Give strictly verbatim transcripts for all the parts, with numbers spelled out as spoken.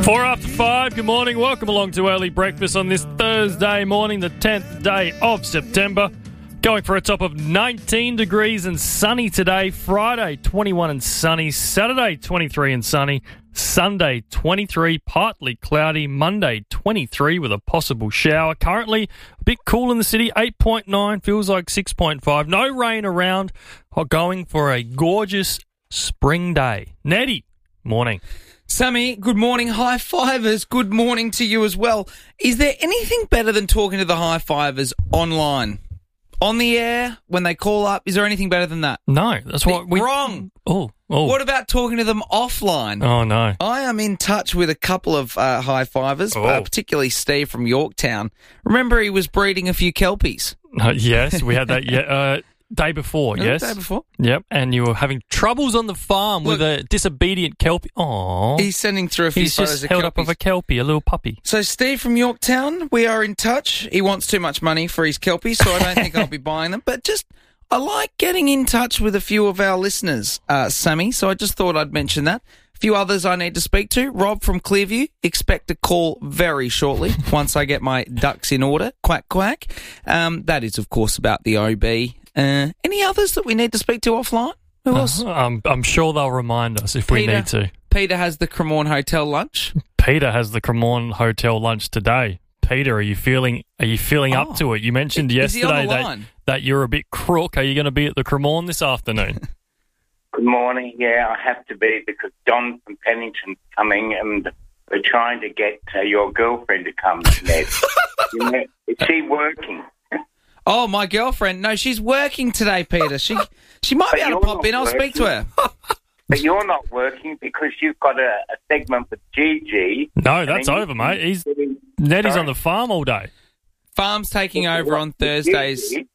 Four after five, good morning. Welcome along to Early Breakfast on this Thursday morning, the tenth day of September. Going for a top of nineteen degrees and sunny today. Friday, twenty-one and sunny. Saturday, twenty-three and sunny. Sunday, twenty-three, partly cloudy. Monday, twenty-three with a possible shower. Currently, a bit cool in the city, eight point nine, feels like six point five. No rain around. Going for a gorgeous spring day. Nettie, morning. Sammy, good morning. High fivers, good morning to you as well. Is there anything better than talking to the high fivers online? On the air, when they call up, is there anything better than that? No, that's what we... Wrong. Oh, oh. What about talking to them offline? Oh, no. I am in touch with a couple of uh, high fivers, Oh. uh, particularly Steve from Yorktown. Remember he was breeding a few Kelpies? Uh, yes, we had that yeah, uh, day before, The yes. day before? Yep, and you were having troubles on the farm Look, with a disobedient Kelpie. Aww. He's sending through a few He's photos just of held Kelpies. up of a Kelpie, a little puppy. So Steve from Yorktown, we are in touch. He wants too much money for his Kelpies, so I don't think I'll be buying them. But just, I like getting in touch with a few of our listeners, uh, Sammy, so I just thought I'd mention that. A few others I need to speak to. Rob from Clearview, expect a call very shortly once I get my ducks in order. Quack, quack. Um, that is, of course, about the O B. Uh, any others that we need to speak to offline? Who else? Uh, I'm, I'm sure they'll remind us if we Peter. need to. Peter has the Cremorne Hotel lunch. Peter has the Cremorne Hotel lunch today. Peter, are you feeling Are you feeling Oh. up to it? You mentioned Is he on yesterday the that, line? that you're a bit crook. Are you going to be at the Cremorne this afternoon? Good morning. Yeah, I have to be because John from Pennington's coming and we're trying to get uh, your girlfriend to come, Ned. You know, is she working? Oh, my girlfriend. No, she's working today, Peter. She she might be But able to you're pop in. not I'll speak to her. But you're not working because you've got a, a segment with Gigi. No, that's And then over, you- mate. He's Nettie's Sorry? on the farm all day. Farm's taking over on Thursdays. Gigi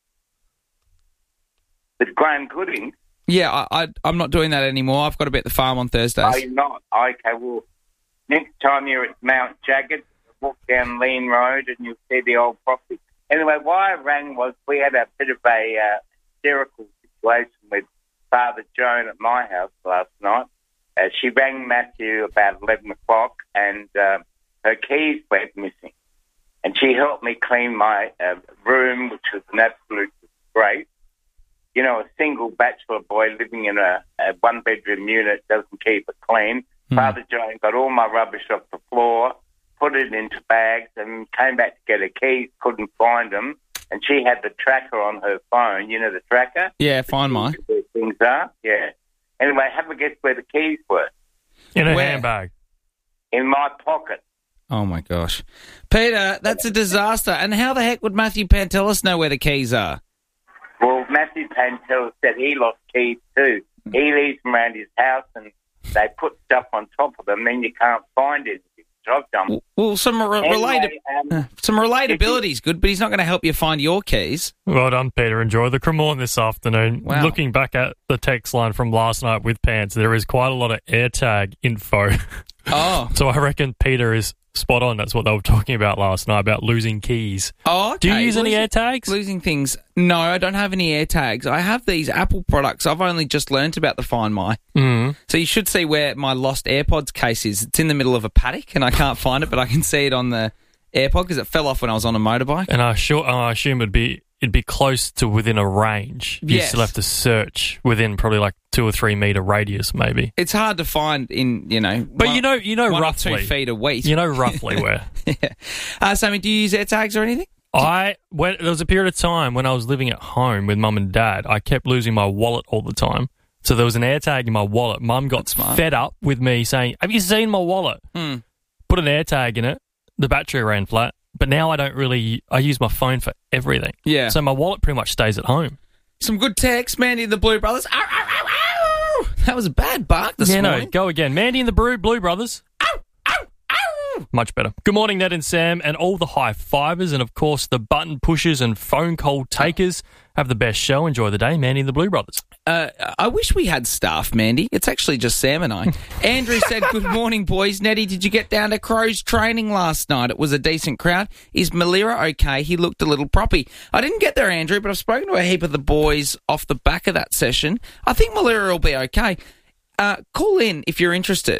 With Graham Gooding. Yeah, I, I, I'm not doing that anymore. I've got to be at the farm on Thursdays. Are you not? Okay, well, next time you're at Mount Jagged, walk down Lean Road and you'll see the old property. Anyway, why I rang was we had a bit of a uh, hysterical situation with Father Joan at my house last night. Uh, she rang Matthew about eleven o'clock and uh, her keys went missing. And she helped me clean my uh, room, which was an absolute disgrace. You know, a single bachelor boy living in a, a one-bedroom unit doesn't keep it clean. Hmm. Father Joan got all my rubbish off the floor, put it into bags, and came back to get her keys, couldn't find them. And she had the tracker on her phone, you know, the tracker? Yeah, find mine. Where things are, yeah. Anyway, have a guess where the keys were. In a Where? handbag. In my pocket. Oh, my gosh. Peter, that's a disaster. And how the heck would Matthew Pantelis know where the keys are? Well, Matthew Pantel said he lost keys too. He leaves them around his house and they put stuff on top of them, then you can't find it. I've done. Well, some re- Anyway, relata- um, some relatability is good, but he's not going to help you find your keys. Well done, Peter. Enjoy the Cremorne this afternoon. Wow. Looking back at the text line from last night with Pants, there is quite a lot of AirTag info. Oh. So I reckon Peter is spot on. That's what they were talking about last night, about losing keys. Oh, okay. Do you use any Losing- AirTags? Losing things. No, I don't have any AirTags. I have these Apple products. I've only just learnt about the Find My. Mm. So you should see where my lost AirPods case is. It's in the middle of a paddock, and I can't find it, but I can see it on the AirPod because it fell off when I was on a motorbike. And I, sure, I assume it'd be it'd be close to within a range. You Yes. still have to search within probably like two or three metre radius, maybe. It's hard to find in, you know... But one- you know, you know one or roughly. two feet of wheat. You know roughly where. Yeah. Uh, Sammy, do you use AirTags or anything? I when there was a period of time when I was living at home with mum and dad, I kept losing my wallet all the time. So there was an AirTag in my wallet. Mum got That's smart. fed up with me saying, "Have you seen my wallet?" Hmm. Put an AirTag in it. The battery ran flat. But now I don't really. I use my phone for everything. Yeah. So my wallet pretty much stays at home. Some good text, Mandy and the Blue Brothers. Ow, ow, ow, ow. That was a bad bark this yeah, morning. no, go again. Mandy and the Blue Blue Brothers. Ow, ow, ow. Much better. Good morning, Ned and Sam, and all the high fivers, and of course the button pushers and phone call takers. Have the best show. Enjoy the day, Mandy and the Blue Brothers. Uh, I wish we had staff, Mandy. It's actually just Sam and I. Andrew said, good morning, boys. Nettie, did you get down to Crow's training last night? It was a decent crowd. Is Malira okay? He looked a little proppy. I didn't get there, Andrew, but I've spoken to a heap of the boys off the back of that session. I think Malira will be okay. Uh, call in if you're interested.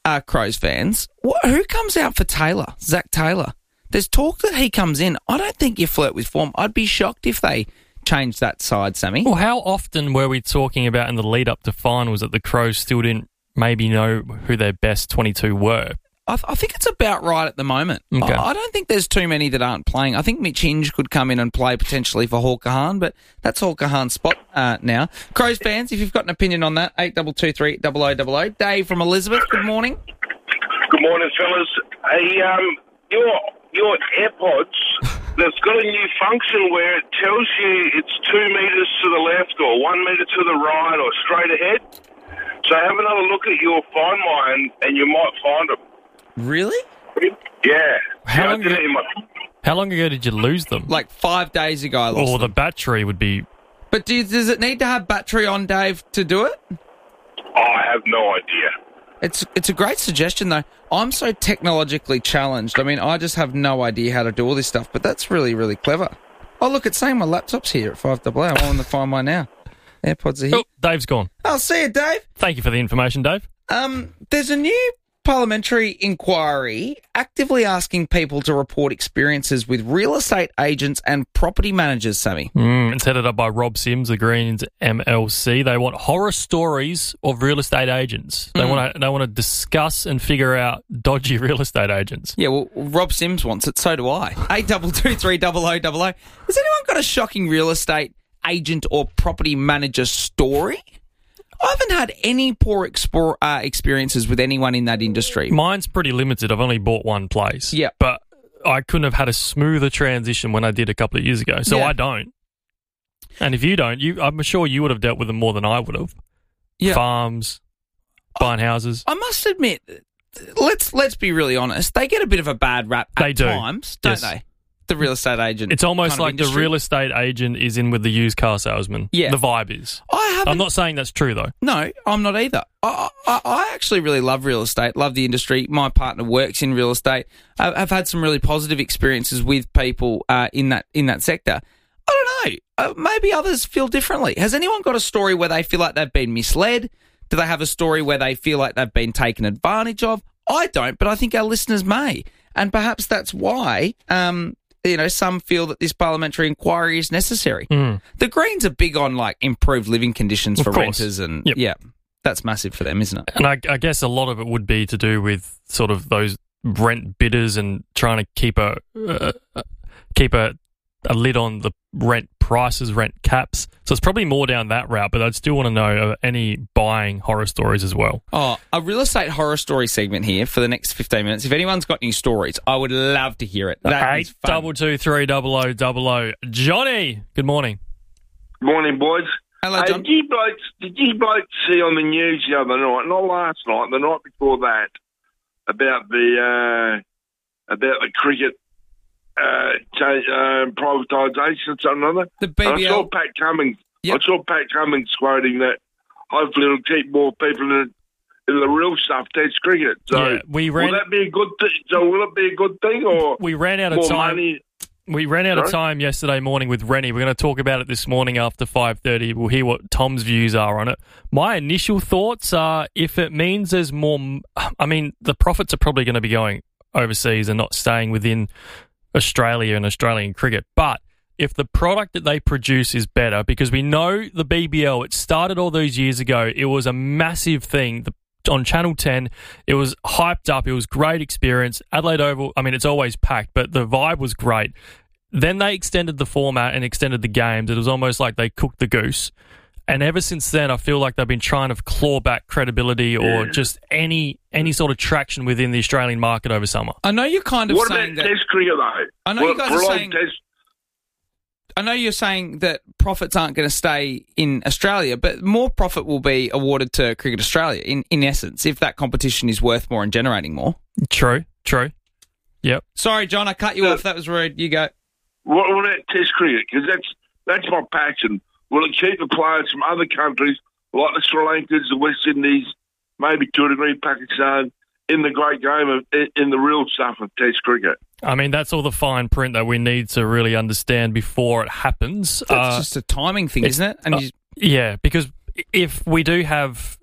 uh, Crows fans, wh- who comes out for Taylor, Zach Taylor? There's talk that he comes in. I don't think you flirt with form. I'd be shocked if they changed that side, Sammy. Well, how often were we talking about in the lead up to finals that the Crows still didn't maybe know who their best twenty-two were? I, th- I think it's about right at the moment. Okay. I, I don't think there's too many that aren't playing. I think Mitch Hinge could come in and play potentially for Hawker Hahn, but that's Hawker Hahn's spot uh, now. Crows fans, if you've got an opinion on that, eight two two three, double oh double oh. Dave from Elizabeth, good morning. Good morning, fellas. Hey, um, your your AirPods, they've got a new function where it tells you it's two metres to the left or one metre to the right or straight ahead. So have another look at your Find My and, and you might find them. Really? Yeah. How yeah, long I did ago- it in my... How long ago did you lose them? Like five days ago I lost Or the them. battery would be... But do you, does it need to have battery on, Dave, to do it? I have no idea. It's it's a great suggestion, though. I'm so technologically challenged. I mean, I just have no idea how to do all this stuff, but that's really, really clever. Oh, look, it's saying my laptop's here at five double oh. I'm on the Find My now. AirPods are here. Oh, Dave's gone. I'll see you, Dave. Thank you for the information, Dave. Um, there's a new parliamentary inquiry actively asking people to report experiences with real estate agents and property managers, Sammy. Mm, it's headed up by Rob Sims, the Greens M L C. They want horror stories of real estate agents. They Mm. want to they want to discuss and figure out dodgy real estate agents. Yeah, well, Rob Sims wants it, so do I. eight two two three, double oh double oh. Has anyone got a shocking real estate agent or property manager story? I haven't had any poor expo- uh, experiences with anyone in that industry. Mine's pretty limited. I've only bought one place. Yeah. But I couldn't have had a smoother transition when I did a couple of years ago. So Yeah. I don't. And if you don't, you I'm sure you would have dealt with them more than I would have. Yeah. Farms, buying houses. I must admit, let's let's be really honest. They get a bit of a bad rap at They do. times, don't Yes. they? The real estate agent. It's almost kind of like the industry. real estate agent is in with the used car salesman. Yeah. The vibe is. I haven't. I'm not saying that's true, though. No, I'm not either. I, I, I actually really love real estate, love the industry. My partner works in real estate. I- I've had some really positive experiences with people uh, in that in that sector. I don't know. Uh, maybe others feel differently. Has anyone got a story where they feel like they've been misled? Do they have a story where they feel like they've been taken advantage of? I don't, but I think our listeners may. And perhaps that's why, um, you know, some feel that this parliamentary inquiry is necessary. Mm. The Greens are big on, like, improved living conditions Of for course. renters and, Yep. yeah, that's massive for them, isn't it? And I, I guess a lot of it would be to do with sort of those rent bidders and trying to keep a uh, keep a, a lid on the rent prices, rent caps. So it's probably more down that route, but I'd still want to know uh, any buying horror stories as well. Oh, a real estate horror story segment here for the next fifteen minutes. If anyone's got any stories, I would love to hear it. That is Eight fun. double two three double o double o. Johnny, good morning. Morning, boys. Hello, Hey, John. did you blokes, did you blokes see on the news the other night, not last night, the night before that, about the uh, about the cricket uh, cha- uh, privatisation or something or other? The B And B I saw L. Pat Cummings. Yep. I saw Pat Cummings quoting that hopefully it'll keep more people in, in the real stuff, Test cricket. So Yeah, we ran- will that be a good thing? So will it be a good thing or We ran out of more time. money? We ran out of Sorry? time yesterday morning with Rennie. We're going to talk about it this morning after five thirty. We'll hear what Tom's views are on it. My initial thoughts are if it means there's more... I mean, the profits are probably going to be going overseas and not staying within Australia and Australian cricket. But if the product that they produce is better, because we know the B B L, it started all those years ago. It was a massive thing. The on Channel ten, it was hyped up. It was great experience. Adelaide Oval, I mean, it's always packed, but the vibe was great. Then they extended the format and extended the games. It was almost like they cooked the goose. And ever since then, I feel like they've been trying to claw back credibility or just any any sort of traction within the Australian market over summer. I know you're kind of What about saying that. Test cricket though? I know you For- guys for are a long saying- Test- I know you're saying that profits aren't going to stay in Australia, but more profit will be awarded to Cricket Australia, in, in essence, if that competition is worth more and generating more. True, true. Yep. Sorry, John, I cut you off. That was rude. You go. What, what about Test cricket? Because that's that's my passion. Will it keep the players from other countries like the Sri Lankans, the West Indies, maybe to a degree Pakistan, in the great game of in, in the real stuff of Test cricket? I mean, that's all the fine print that we need to really understand before it happens. That's Uh, just a timing thing, it's- isn't it? And uh, you, Yeah, because if we do have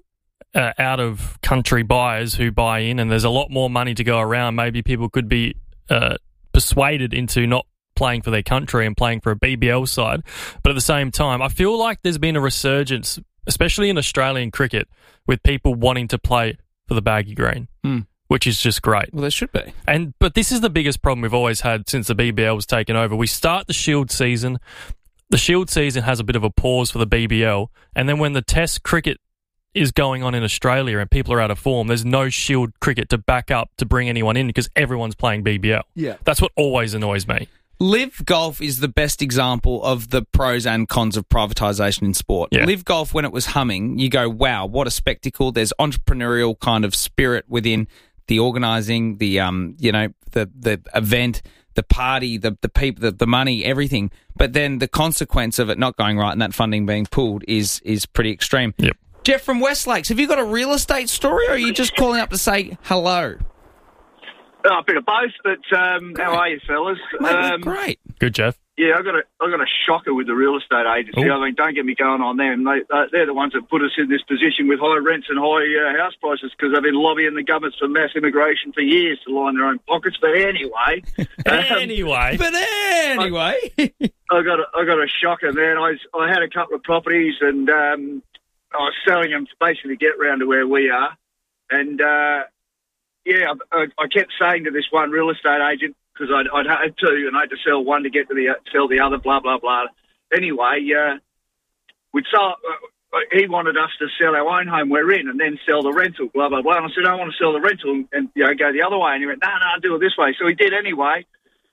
uh, out-of-country buyers who buy in, and there's a lot more money to go around. Maybe people could be uh, persuaded into not playing for their country and playing for a B B L side. But at the same time, I feel like there's been a resurgence, especially in Australian cricket, with people wanting to play for the baggy green, Mm. which is just great. Well, there should be. And but this is the biggest problem we've always had since the B B L was taken over. We start the Shield season. The Shield season has a bit of a pause for the B B L, and then when the Test cricket is going on in Australia and people are out of form, there's no Shield cricket to back up to bring anyone in because everyone's playing B B L. Yeah. That's what always annoys me. Live Golf is the best example of the pros and cons of privatisation in sport. Yeah. Live Golf, when it was humming, you go, wow, what a spectacle. There's entrepreneurial kind of spirit within the organising, the um, you know, the the event, the party, the the people, the, the money, everything. But then the consequence of it not going right and that funding being pulled is is pretty extreme. Yep. Jeff from West Lakes, have you got a real estate story, or are you just calling up to say hello? Oh, a bit of both, but um, how are you, fellas? Mate, Um, great. Good, Jeff. yeah, I got a I got a shocker with the real estate agency. Ooh. I mean, don't get me going on them. They uh, they're the ones that put us in this position with high rents and high uh, house prices because they've been lobbying the governments for mass immigration for years to line their own pockets. But anyway, um, Anyway. But anyway, I got a, I got a shocker, man. I was, I had a couple of properties and um, I was selling them to basically get round to where we are, and. Uh, Yeah, I, I kept saying to this one real estate agent, because I'd, I'd had two, and I had to sell one to get to the sell the other, blah, blah, blah. Anyway, uh, we'd sell, uh, he wanted us to sell our own home we're in and then sell the rental, blah, blah, blah. And I said, I want to sell the rental and, and you know, go the other way. And he went, no, no, do it this way. So he did anyway.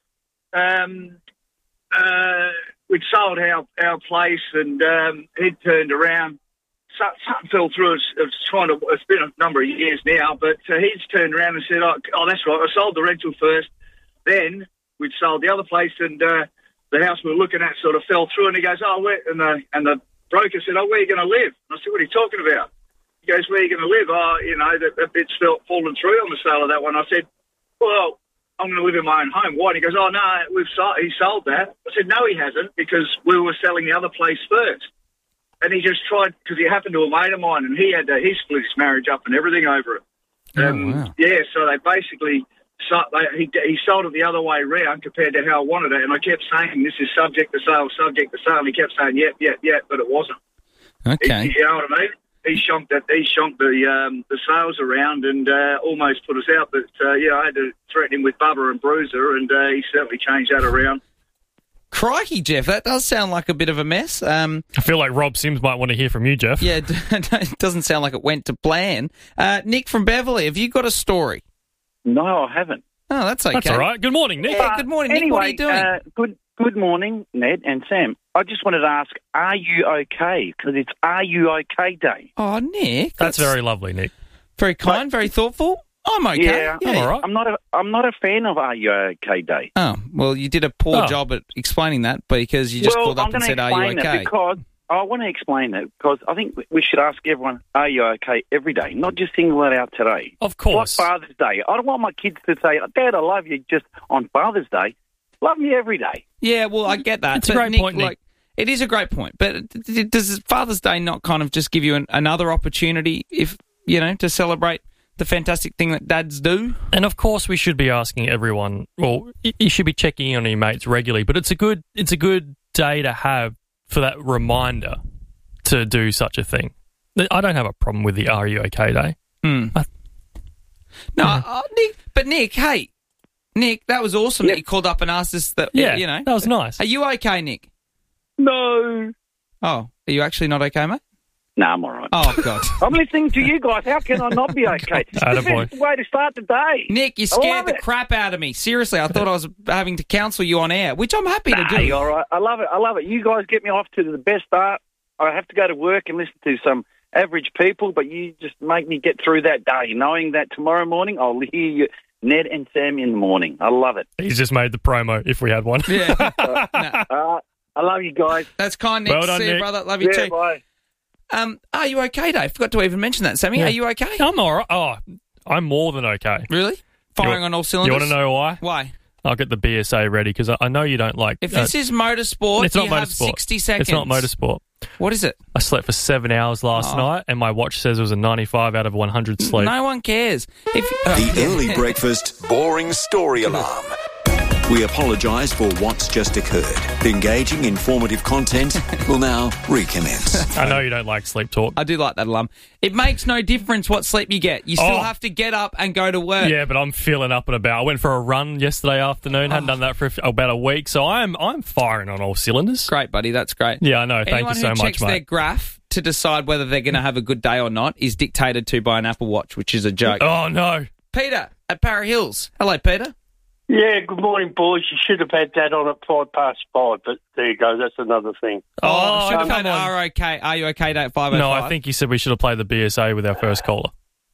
Um, uh, we'd sold our, our place, and um, he'd turned around. Something fell through. It's, it's trying to. It's been a number of years now, but uh, he's turned around and said, "Oh, oh that's right. I sold the rental first, then we'd sold the other place, and uh, the house we were looking at sort of fell through." And he goes, "Oh, where?" And the and the broker said, "Oh, where are you going to live?" And I said, "What are you talking about?" He goes, "Where are you going to live?" "Oh, you know, that, that bit's fell, fallen through on the sale of that one." I said, "Well, I'm going to live in my own home." "Why?" And he goes, "Oh no, we've sold, he sold that." I said, "No, he hasn't, because we were selling the other place first." And he just tried, because he happened to a mate of mine, and he had to, he split his marriage up and everything over it. Oh, Um, wow. Yeah, so they basically, so they, he, he sold it the other way round compared to how I wanted it. And I kept saying, this is subject to sale, subject to sale. And he kept saying, yep, yep, yep, but it wasn't. Okay. He, you know what I mean? He shonked, that, he shonked the um, the sales around and uh, almost put us out. But, uh, yeah, I had to threaten him with Bubba and Bruiser, and uh, he certainly changed that around. Crikey, Jeff, that does sound like a bit of a mess. Um, I feel like Rob Sims might want to hear from you, Jeff. yeah, it doesn't sound like it went to plan. Uh, Nick from Beverly, have you got a story? No, I haven't. Oh, that's okay. That's all right. Good morning, Nick. Yeah, good morning, Nick. Anyway, What are you doing? Uh, good good morning, Ned and Sam. I just wanted to ask, are you okay? Because it's Are You OK Day. oh, Nick. That's very lovely, Nick. very kind, very thoughtful. I'm okay. Yeah, I'm all right. I'm not a I'm not a fan of Are You OK Day. Oh, well, you did a poor Oh. job at explaining that because you just well, called up I'm and gonna said, are you explain okay? it because I want to explain it because I think we should ask everyone, are you okay every day, not just single it out today. Of course. Like Father's Day. I don't want my kids to say, Dad, I love you just on Father's Day. Love me every day. Yeah, well, I get that. It's a but great Nick, point, Nick. Like, it is a great point. But d- d- does Father's Day not kind of just give you an, another opportunity, if you know, to celebrate the fantastic thing that dads do? And of course, we should be asking everyone. Well, y- you should be checking in on your mates regularly. But it's a good, it's a good day to have for that reminder to do such a thing. I don't have a problem with the Are You OK Day. Hmm. I- No, Yeah. uh, Nick. But Nick, hey, Nick, that was awesome that you called up and asked us that. Yeah, you know, that was nice. Are you okay, Nick? No. Oh, are you actually not okay, mate? No, I'm all right. Oh God, I'm listening to you guys. How can I not be okay? Attaboy. This is the way to start the day. Nick, you I love scared the it. crap out of me. Seriously, I thought I was having to counsel you on air, which I'm happy to Nah, do. you're all right. I love it. I love it. You guys get me off to the best start. I have to go to work and listen to some average people, but you just make me get through that day, knowing that tomorrow morning I'll hear you, Ned and Sam, in the morning. I love it. He's just made the promo, if we had one. Yeah, no, Uh, I love you guys. that's kind, Nick. Well done, See you, Nick. brother. Love you Yeah, too. bye. Um, are you okay, Dave? Forgot to even mention that, Sammy. Yeah. Are you okay? I'm all right. Oh, I'm more than okay. Really? Firing You- on all You cylinders? want to know why? Why? I'll get the B S A ready because I, I know you don't like... If uh, this is motorsport, it's not you have motorsport. sixty seconds. It's not motorsport. What is it? I slept for seven hours last Oh. night, and my watch says it was a ninety-five out of one hundred sleep. No one cares. If The early breakfast boring story alarm. We apologise for what's just occurred. Engaging, informative content will now recommence. I know you don't like sleep talk. I do like that alarm. It makes no difference what sleep you get. You still Oh. have to get up and go to work. Yeah, but I'm feeling up and about. I went for a run yesterday afternoon. Hadn't done that for a- about a week, so I'm I'm firing on all cylinders. Great, buddy. That's great. Yeah, I know. Thank Anyone you so who much, checks their mate. graph to decide whether they're going to have a good day or not is dictated to by an Apple Watch, which is a joke. Oh no. Peter at Para Hills. Hello, Peter. Yeah, good morning, boys. You should have had that on at five past five, but there you go. That's another thing. Oh, should have come had on. Are okay? Are you okay? At five oh five. No, I think you said we should have played the B S A with our first caller.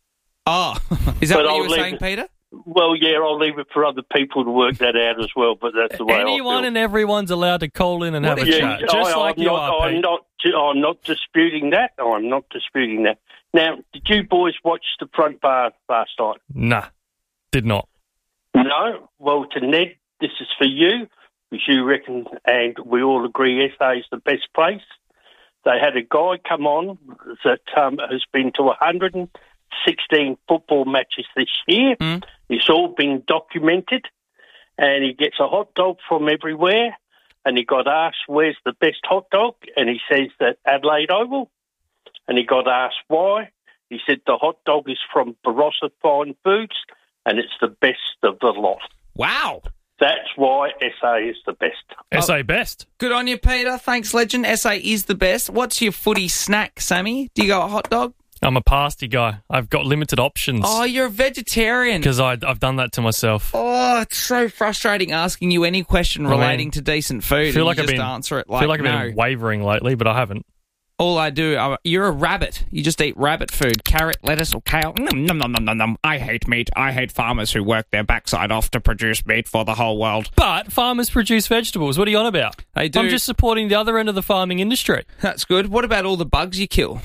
Oh, is that But what I'll you were leave saying, it- Peter? Well, yeah, I'll leave it for other people to work that out as well, but that's the way Anyone I feel. and everyone's allowed to call in and have a Yeah, chat, just I, like I'm you not, are, I'm Pete. not, I'm not disputing that. I'm not disputing that. Now, did you boys watch the front bar last night? Nah, did not. No? Well, to Ned, this is for you, because you reckon, and we all agree S A is the best place. They had a guy come on that um, has been to one hundred sixteen football matches this year. Mm. It's all been documented, and he gets a hot dog from everywhere, and he got asked, where's the best hot dog? And he says that Adelaide Oval, and he got asked why. He said the hot dog is from Barossa Fine Foods, and it's the best of the lot. Wow. That's why S A is the best. S A best. Good on you, Peter. Thanks, legend. S A is the best. What's your footy snack, Sammy? Do you go a hot dog? I'm a pasty guy. I've got limited options Oh, you're a vegetarian. because I've done that to myself. Oh, it's so frustrating asking you any question I mean, relating to decent food. I feel and like you I've just been answer it I like feel like no. I've been wavering lately, but I haven't. All I do, I, you're a rabbit. You just eat rabbit food, carrot, lettuce, or kale. Nom, nom, nom, nom, nom, nom. I hate meat. I hate farmers who work their backside off to produce meat for the whole world. But farmers produce vegetables. What are you on about? They do. I'm just supporting the other end of the farming industry. That's good. What about all the bugs you kill?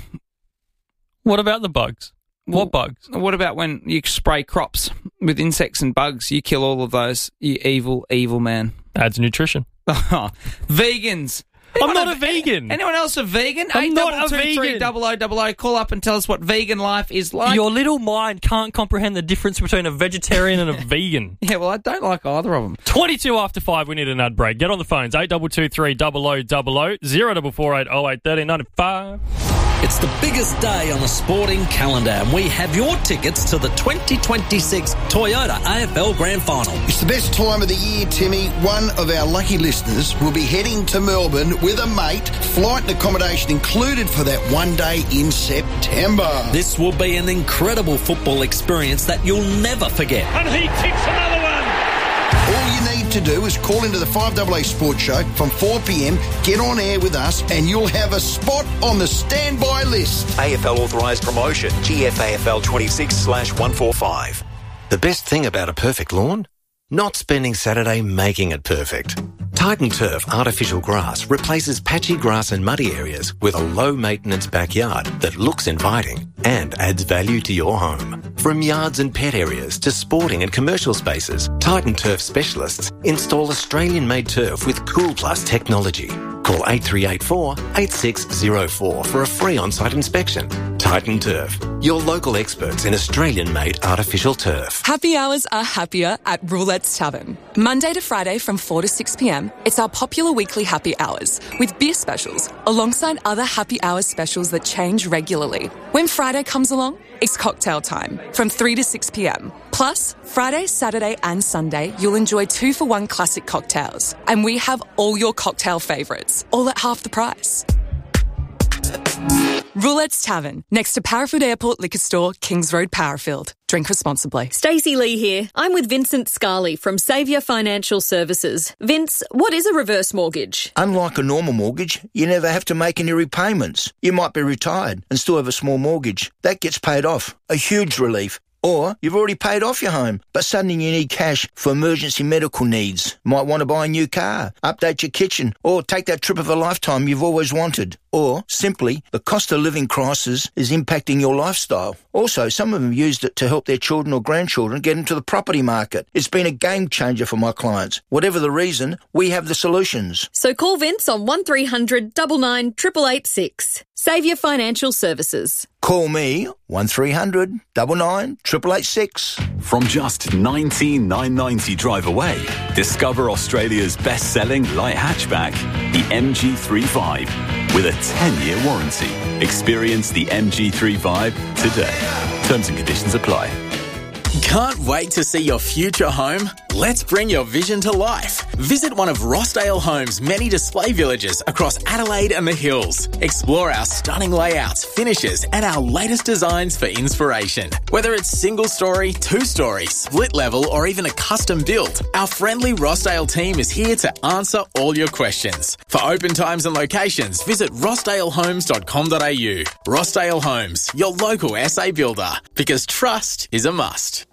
What about the bugs? Well, What bugs? What about when you spray crops with insects and bugs? You kill all of those. You evil, evil man. Adds nutrition. Vegans. I'm Anyone not a vegan. Anyone else a vegan? I'm not a three vegan. double O double O. Call up and tell us what vegan life is like. Your little mind can't comprehend the difference between a vegetarian and a vegan. Yeah, well, I don't like either of them. twenty-two after five, we need an ad break. Get on the phones, eight two two three double O double O, zero four four eight oh eight thirty ninety-five. It's the biggest day on the sporting calendar, and we have your tickets to the twenty twenty-six Toyota A F L Grand Final. It's the best time of the year, Timmy. One of our lucky listeners will be heading to Melbourne with a mate, flight and accommodation included for that one day in September. This will be an incredible football experience that you'll never forget. And he kicks another one. All you need to do is call into the five A A Sports Show from four p.m, get on air with us, and you'll have a spot on the standby list. A F L authorised promotion, G F A F L twenty-six slash one forty-five. The best thing about a perfect lawn? Not spending Saturday making it perfect. Titan Turf artificial grass replaces patchy grass and muddy areas with a low-maintenance backyard that looks inviting and adds value to your home. From yards and pet areas to sporting and commercial spaces, Titan Turf specialists install Australian-made turf with Cool Plus technology. Call eight three eight four, eight six zero four for a free on-site inspection. Titan Turf, your local experts in Australian-made artificial turf. Happy hours are happier at Roulette's Tavern. Monday to Friday from four to six p.m, it's our popular weekly happy hours with beer specials alongside other happy hours specials that change regularly. When Friday comes along, it's cocktail time from three to six p.m. Plus, Friday, Saturday and Sunday, you'll enjoy two for one classic cocktails. And we have all your cocktail favourites, all at half the price. Roulette's Tavern, next to Parafield Airport Liquor Store, Kings Road, Parafield. Drink responsibly. Stacey Lee here. I'm with Vincent Scarley from Saviour Financial Services. Vince, what is a reverse mortgage? Unlike a normal mortgage, you never have to make any repayments. You might be retired and still have a small mortgage. That gets paid off. A huge relief. Or you've already paid off your home, but suddenly you need cash for emergency medical needs. Might want to buy a new car, update your kitchen, or take that trip of a lifetime you've always wanted. Or, simply, the cost of living crisis is impacting your lifestyle. Also, some of them used it to help their children or grandchildren get into the property market. It's been a game changer for my clients. Whatever the reason, we have the solutions. So call Vince on one three hundred nine nine eight eight eight six. Saviour Financial Services. Call me, one three hundred nine nine eight eight eight six. From just nineteen thousand nine hundred ninety drive away, discover Australia's best-selling light hatchback, the M G three five, with a ten-year warranty. Experience the M G three five today. Terms and conditions apply. Can't wait to see your future home? Let's bring your vision to life. Visit one of Rossdale Homes' many display villages across Adelaide and the Hills. Explore our stunning layouts, finishes, and our latest designs for inspiration. Whether it's single story, two story, split level, or even a custom build, our friendly Rossdale team is here to answer all your questions. For open times and locations, visit rossdale homes dot com dot a u. Rossdale Homes, your local S A builder, because trust is a must.